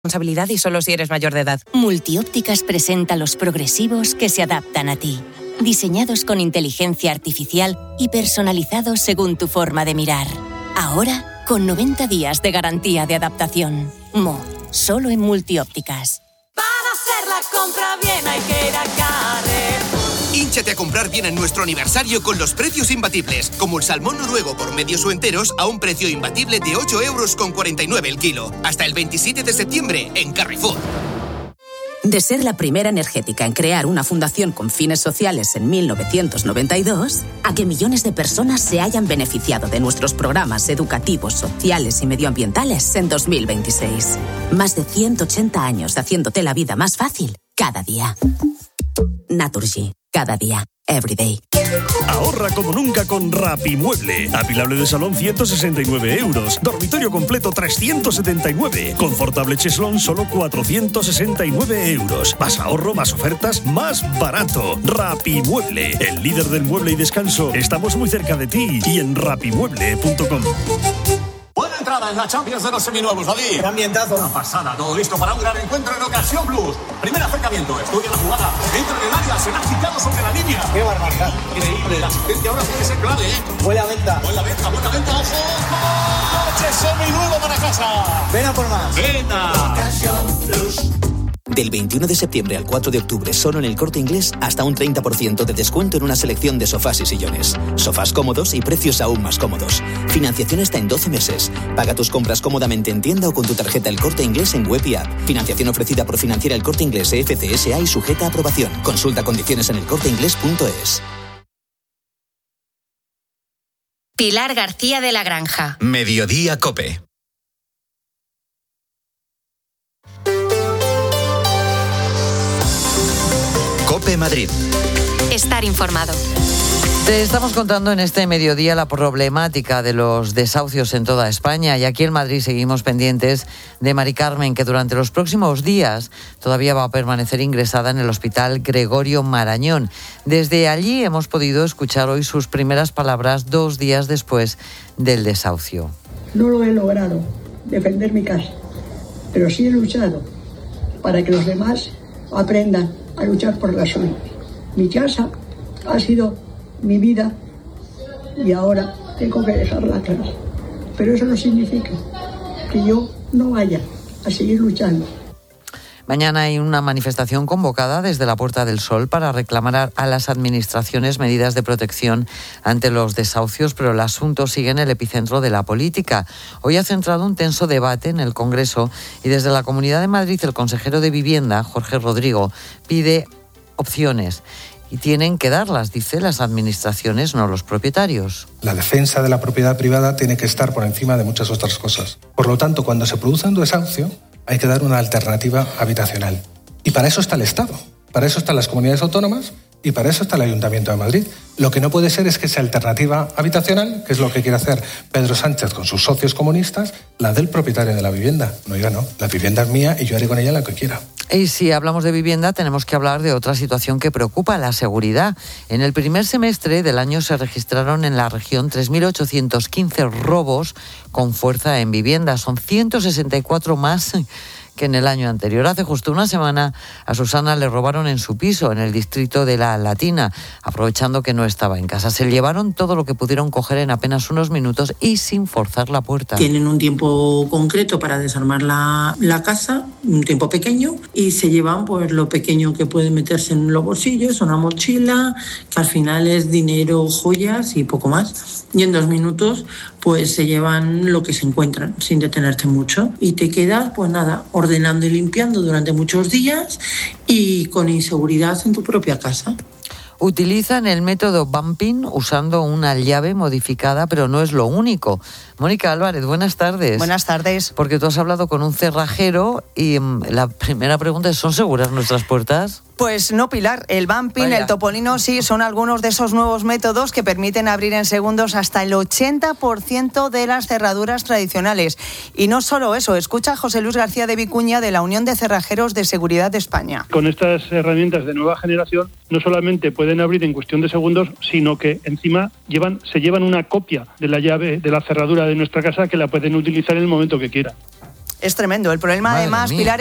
Responsabilidad y solo si eres mayor de edad. Multiópticas presenta los progresivos que se adaptan a ti. Diseñados con inteligencia artificial y personalizados según tu forma de mirar. Ahora, con 90 días de garantía de adaptación. Solo en Multiópticas. Para hacer la compra bien hay que ir a Carrefour. Hínchate a comprar bien en nuestro aniversario con los precios imbatibles, como el salmón noruego por medios o enteros a un precio imbatible de 8,49 € el kilo. Hasta el 27 de septiembre en Carrefour. De ser la primera energética en crear una fundación con fines sociales en 1992, a que millones de personas se hayan beneficiado de nuestros programas educativos, sociales y medioambientales en 2026. Más de 180 años haciéndote la vida más fácil cada día. Naturgy. Cada día, every day. Ahorra como nunca con Rapimueble. Apilable de salón 169 €. Dormitorio completo 379. Confortable cheslón solo 469 €. Más ahorro, más ofertas, más barato. Rapimueble, el líder del mueble y descanso. Estamos muy cerca de ti y en rapimueble.com. Buena entrada en la Champions de los seminuevos, David. ¡Qué ambientazo! Una pasada, todo listo para un gran encuentro en Ocasión Plus. Primer acercamiento, estudia la jugada. Entra en el área, será quitado sobre la línea. ¡Qué barbaridad! Increíble, la asistencia ahora puede ser clave, ¿eh? Buena venta, buena venta, ojo. ¡Coche seminuevo para casa! ¡Ven a por más! ¡Venta! Ocasión Plus. Del 21 de septiembre al 4 de octubre, solo en El Corte Inglés, hasta un 30% de descuento en una selección de sofás y sillones. Sofás cómodos y precios aún más cómodos. Financiación hasta en 12 meses. Paga tus compras cómodamente en tienda o con tu tarjeta El Corte Inglés en web y app. Financiación ofrecida por Financiera El Corte Inglés FCSA y sujeta a aprobación. Consulta condiciones en elcorteinglés.es. Pilar García de la Granja. Mediodía COPE. COPE Madrid. Estar informado. Te estamos contando en este mediodía la problemática de los desahucios en toda España, y aquí en Madrid seguimos pendientes de Mari Carmen, que durante los próximos días todavía va a permanecer ingresada en el Hospital Gregorio Marañón. Desde allí hemos podido escuchar hoy sus primeras palabras 2 días después del desahucio. No lo he logrado, defender mi casa, pero sí he luchado para que los demás aprendan a luchar por la suya. Mi casa ha sido mi vida y ahora tengo que dejarla atrás. Pero eso no significa que yo no vaya a seguir luchando. Mañana hay una manifestación convocada desde la Puerta del Sol para reclamar a las administraciones medidas de protección ante los desahucios, pero el asunto sigue en el epicentro de la política. Hoy ha centrado un tenso debate en el Congreso y desde la Comunidad de Madrid el consejero de Vivienda, Jorge Rodrigo, pide opciones. Y tienen que darlas, dice, las administraciones, no los propietarios. La defensa de la propiedad privada tiene que estar por encima de muchas otras cosas. Por lo tanto, cuando se produce un desahucio, hay que dar una alternativa habitacional. Y para eso está el Estado, para eso están las comunidades autónomas y para eso está el Ayuntamiento de Madrid. Lo que no puede ser es que esa alternativa habitacional, que es lo que quiere hacer Pedro Sánchez con sus socios comunistas, la del propietario de la vivienda. No, ya no. La vivienda es mía y yo haré con ella lo que quiera. Y si hablamos de vivienda, tenemos que hablar de otra situación que preocupa, la seguridad. En el primer semestre del año se registraron en la región 3.815 robos con fuerza en vivienda. Son 164 más que en el año anterior. Hace justo una semana a Susana le robaron en su piso, en el distrito de La Latina, aprovechando que no estaba en casa. Se llevaron todo lo que pudieron coger en apenas unos minutos y sin forzar la puerta. Tienen un tiempo concreto para desarmar la casa, un tiempo pequeño, y se llevan pues lo pequeño que puede meterse en los bolsillos, una mochila, que al final es dinero, joyas y poco más. Y en 2 minutos pues se llevan lo que se encuentran, sin detenerte mucho. Y te quedas, pues nada, ordenando y limpiando durante muchos días y con inseguridad en tu propia casa. Utilizan el método bumping usando una llave modificada, pero no es lo único. Mónica Álvarez, buenas tardes. Buenas tardes. Porque tú has hablado con un cerrajero y la primera pregunta es, ¿son seguras nuestras puertas? Pues no, Pilar. El bumping, el topolino, sí, son algunos de esos nuevos métodos que permiten abrir en segundos hasta el 80% de las cerraduras tradicionales. Y no solo eso, escucha a José Luis García de Vicuña de la Unión de Cerrajeros de Seguridad de España. Con estas herramientas de nueva generación, no solamente pueden abrir en cuestión de segundos, sino que encima se llevan una copia de la llave de la cerradura de nuestra casa que la pueden utilizar en el momento que quieran. Es tremendo. El problema, Madre además, mía. Pilar,